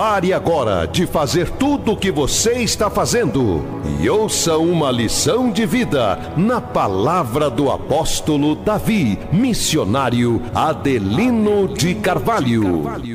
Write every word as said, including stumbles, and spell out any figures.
Pare agora de fazer tudo o que você está fazendo e ouça uma lição de vida na palavra do apóstolo Davi, missionário Adelino de Carvalho.